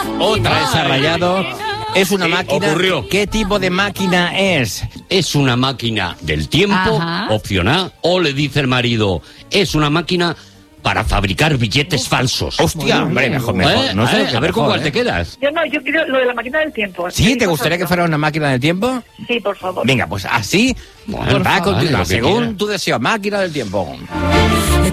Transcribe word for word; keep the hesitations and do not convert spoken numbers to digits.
Otra vez ha rayado. Es una Sí, máquina. ocurrió. ¿Qué tipo de máquina es? Es una máquina del tiempo, Ajá. opción A, o le dice el marido, es una máquina para fabricar billetes falsos. Hostia, hombre, mejor, mejor. ¿Eh? No sé, ¿Eh? A ver con mejor, cuál ¿eh? te quedas. Yo no, yo quiero lo de la máquina del tiempo. ¿Sí? ¿Te gustaría que fuera una máquina del tiempo? Sí, por favor. Venga, pues así Bueno, va a vale, continuar, lo que según quieras. tu deseo, máquina del tiempo.